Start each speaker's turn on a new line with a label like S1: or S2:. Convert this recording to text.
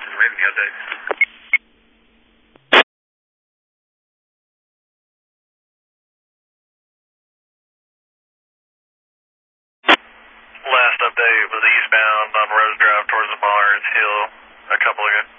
S1: Raven, update. Last update was eastbound on Rose Drive towards the Mars Hill a couple ago.